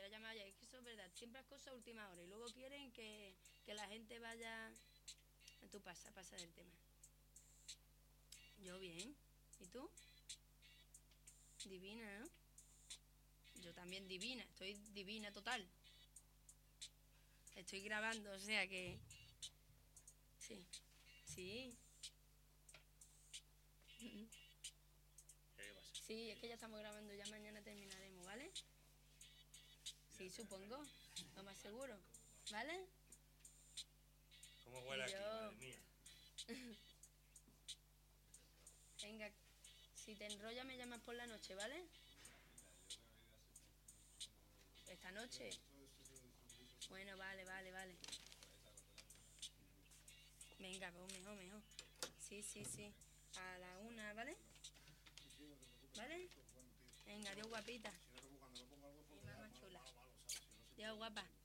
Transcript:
hubiera llamado ya. Es que eso es verdad. Siempre las cosas a última hora. Y luego quieren que la gente vaya... Tú pasa del tema. Yo bien. ¿Y tú? Divina, ¿no? Yo también divina. Estoy divina total. Estoy grabando, o sea que... Sí. Sí. ¿Qué pasa? Sí, es que ya estamos grabando. Ya mañana terminaremos, ¿vale? Sí, supongo. Lo más seguro. ¿Vale? ¿Cómo huele aquí, madre mía? Venga, si te enrolla me llamas por la noche, ¿vale? ¿Esta noche? Bueno, vale. Venga, pues mejor. Sí. A la 1, ¿vale? ¿Vale? Venga, adiós, guapita. Mi mamá chula. Adiós, guapa.